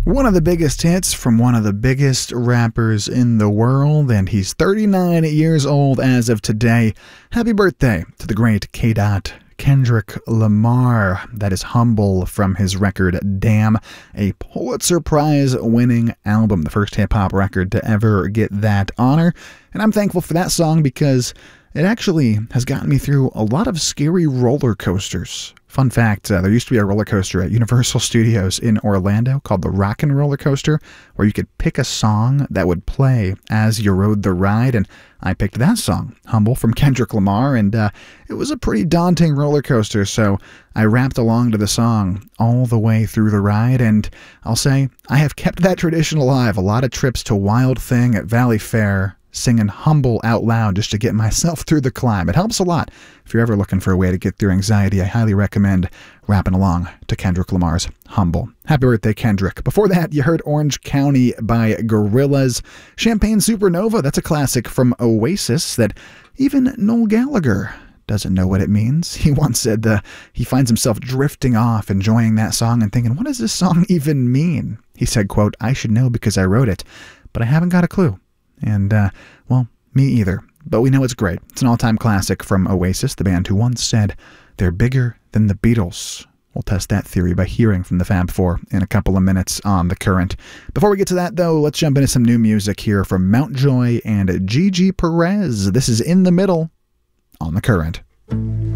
One of the biggest hits from one of the biggest rappers in the world, and he's 39 years old as of today. Happy birthday to the great K-Dot Kendrick Lamar. That is Humble from his record Damn, a Pulitzer Prize-winning album, the first hip-hop record to ever get that honor. And I'm thankful for that song because it actually has gotten me through a lot of scary roller coasters. Fun fact, there used to be a roller coaster at Universal Studios in Orlando called the Rockin' Roller Coaster, where you could pick a song that would play as you rode the ride, and I picked that song, Humble, from Kendrick Lamar, and it was a pretty daunting roller coaster, so I rapped along to the song all the way through the ride, and I'll say I have kept that tradition alive. A lot of trips to Wild Thing at Valley Fair, singing Humble out loud just to get myself through the climb. It helps a lot. If you're ever looking for a way to get through anxiety, I highly recommend rapping along to Kendrick Lamar's Humble. Happy birthday, Kendrick. Before that, you heard Orange County by Gorillaz. Champagne Supernova, that's a classic from Oasis that even Noel Gallagher doesn't know what it means. He once said he finds himself drifting off, enjoying that song and thinking, what does this song even mean? He said, quote, I should know because I wrote it, but I haven't got a clue. And, well, me either. But we know it's great. It's an all-time classic from Oasis, the band who once said they're bigger than the Beatles. We'll test that theory by hearing from the Fab Four in a couple of minutes on The Current. Before we get to that, though, let's jump into some new music here from Mountjoy and Gigi Perez. This is In the Middle on The Current.